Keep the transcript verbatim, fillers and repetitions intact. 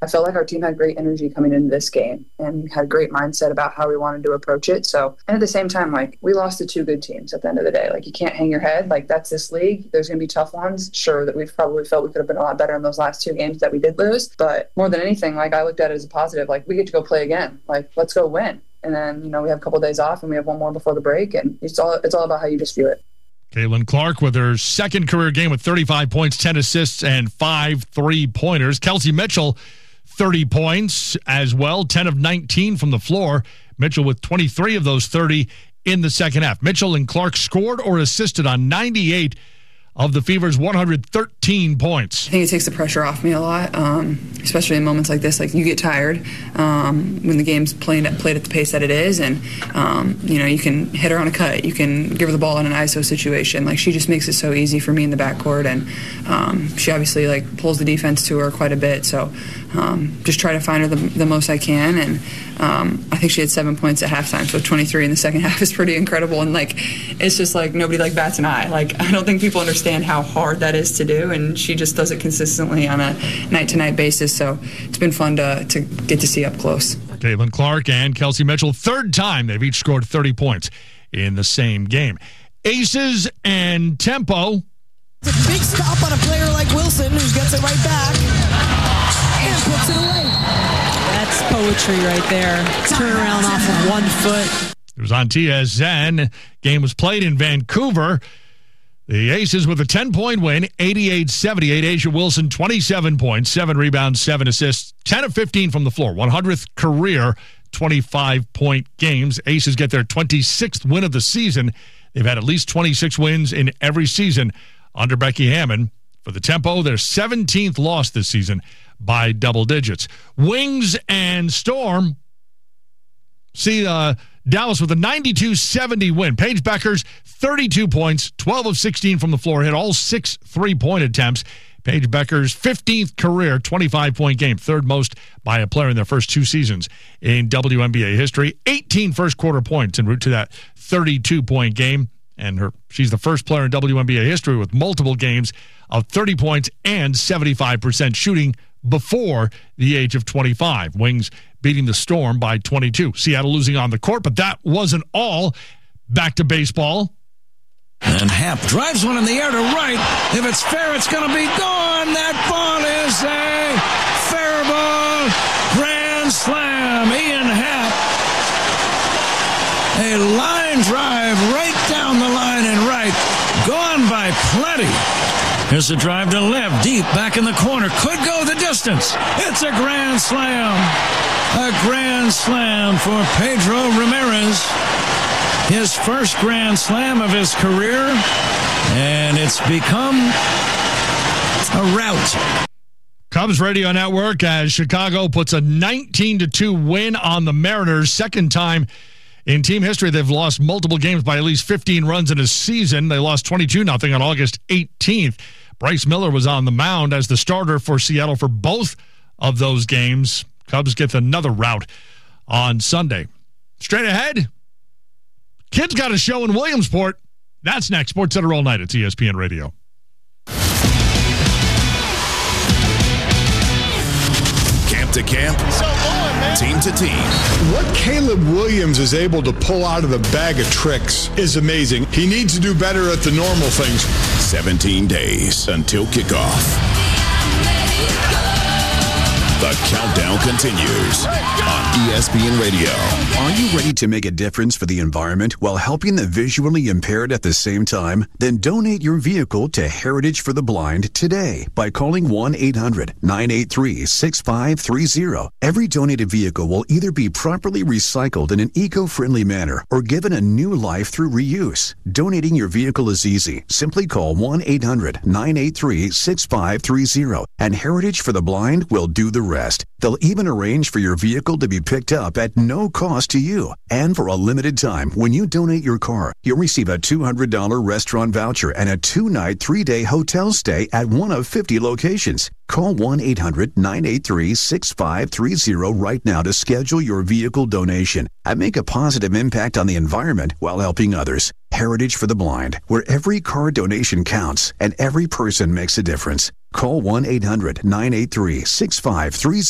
I felt like our team had great energy coming into this game and had a great mindset about how we wanted to approach it. So, and at the same time, like, we lost to two good teams at the end of the day. Like, you can't hang your head. Like, that's this league. There's going to be tough ones. Sure, that we've probably felt we could have been a lot better in those last two games that we did lose. But more than anything, like, I looked at it as a positive. Like, we get to go play again. Like, let's go win. And then, you know, we have a couple of days off and we have one more before the break. And it's all, it's all about how you just view it. Caitlin Clark with her second career game with thirty-five points, ten assists, and five three-pointers. Kelsey Mitchell, thirty points as well, ten of nineteen from the floor. Mitchell with twenty-three of those thirty in the second half. Mitchell and Clark scored or assisted on ninety-eight of the Fever's one hundred thirteen points. I think it takes the pressure off me a lot, um, especially in moments like this. Like, you get tired um, when the game's played at, played at the pace that it is, and um, you know, you can hit her on a cut, you can give her the ball in an I S O situation. Like, she just makes it so easy for me in the backcourt, and um, she obviously like pulls the defense to her quite a bit. So um, just try to find her the, the most I can, and um, I think she had seven points at halftime, so twenty-three in the second half is pretty incredible. And like, it's just like nobody like bats an eye. Like, I don't think people understand how hard that is to do, and she just does it consistently on a night-to-night basis. So it's been fun to to get to see up close. Caitlin Clark and Kelsey Mitchell, third time they've each scored thirty points in the same game. Aces and tempo. It's a big stop on a player like Wilson, who gets it right back and puts it away. That's poetry right there. Turn around off of one foot. It was on T S N. Game was played in Vancouver. The Aces with a ten-point win, eighty-eight seventy-eight. Asia Wilson, twenty-seven points, seven rebounds, seven assists, ten of fifteen from the floor. one hundredth career, twenty-five-point games. Aces get their twenty-sixth win of the season. They've had at least twenty-six wins in every season under Becky Hammon. For the tempo, their seventeenth loss this season by double digits. Wings and Storm see uh, Dallas with a ninety-two seventy win. Paige Bueckers, thirty-two points, twelve of sixteen from the floor, hit all six three-point attempts. Paige Bueckers' fifteenth career twenty-five-point game, third most by a player in their first two seasons in W N B A history. eighteen first-quarter points en route to that thirty-two-point game. And her she's the first player in W N B A history with multiple games of thirty points and seventy-five percent shooting before the age of twenty-five. Wings beating the Storm by twenty-two. Seattle losing on the court, but that wasn't all. Back to baseball. And Happ drives one in the air to right. If it's fair, it's going to be gone. That ball is a fair ball. Grand slam. Ian Happ. A line drive right down the line and right. Gone by plenty. Here's a drive to left, deep, back in the corner. Could go the distance. It's a grand slam. A grand slam for Pedro Ramirez. His first grand slam of his career. And it's become a rout. Cubs Radio Network as Chicago puts a nineteen to two win on the Mariners. Second time in team history they've lost multiple games by at least fifteen runs in a season. They lost twenty-two nothing on August eighteenth. Bryce Miller was on the mound as the starter for Seattle for both of those games. Cubs get another rout on Sunday. Straight ahead, kids got a show in Williamsport. That's next. SportsCenter all night at E S P N Radio. Camp to camp, team to team. What Caleb Williams is able to pull out of the bag of tricks is amazing. He needs to do better at the normal things. seventeen days until kickoff. The countdown continues on E S P N Radio. Are you ready to make a difference for the environment while helping the visually impaired at the same time? Then donate your vehicle to Heritage for the Blind today by calling one eight hundred nine eight three six five three zero. Every donated vehicle will either be properly recycled in an eco-friendly manner or given a new life through reuse. Donating your vehicle is easy. Simply call one eight hundred nine eight three six five three zero and Heritage for the Blind will do the rest. They'll even arrange for your vehicle to be picked up at no cost to you. And for a limited time, when you donate your car, you'll receive a two hundred dollars restaurant voucher and a two-night, three-day hotel stay at one of fifty locations. Call one eight hundred nine eight three six five three zero right now to schedule your vehicle donation and make a positive impact on the environment while helping others. Heritage for the Blind, where every car donation counts and every person makes a difference. Call one eight hundred nine eight three six five three zero.